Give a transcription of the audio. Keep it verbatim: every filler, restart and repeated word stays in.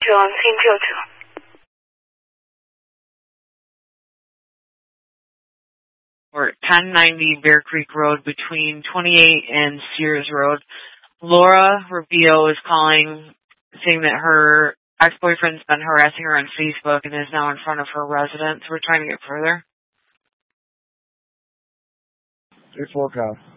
on Saint Jojo. We're at ten ninety Bear Creek Road between twenty-eight and Sears Road. Laura Rubio is calling, saying that her ex-boyfriend's been harassing her on Facebook and is now in front of her residence. We're trying to get further. three four, Kyle.